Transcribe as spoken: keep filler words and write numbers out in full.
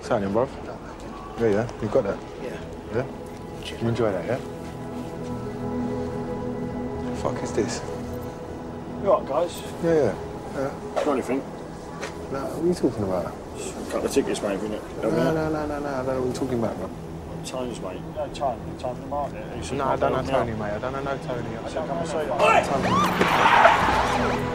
What's happening, bruv? Yeah, yeah, you got that? Yeah. Yeah? You enjoy that, yeah? The fuck is this? You all right, guys? Yeah, yeah. yeah. Got anything? No, what are you talking about? A couple of tickets, mate, innit? No, no, no, no, no, no, what are you talking about, bro? Tones, mate. No, Tone. Tone the market. No, I don't know Tony, mate. I don't know no Tony. I don't know. Tony.